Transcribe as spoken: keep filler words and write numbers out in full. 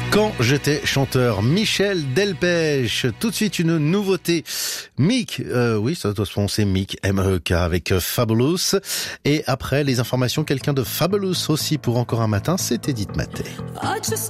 Quand j'étais chanteur, Michel Delpech. Tout de suite une nouveauté. Mick, euh, oui, ça doit se prononcer Mick, M E K avec Fabulous. Et après les informations, quelqu'un de Fabulous aussi pour encore un matin, c'est Edith Maté.